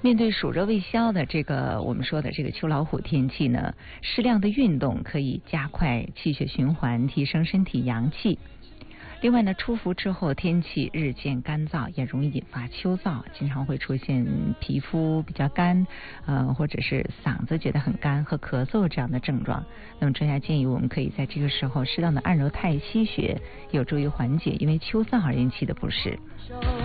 面对暑热未消的这个我们说的这个秋老虎天气呢，适量的运动可以加快气血循环，提升身体阳气。另外呢，出伏之后天气日渐干燥，也容易引发秋燥，经常会出现皮肤比较干，或者是嗓子觉得很干和咳嗽这样的症状。那么专家建议我们可以在这个时候适当的按揉太溪穴，有助于缓解因为秋燥而引起的不适。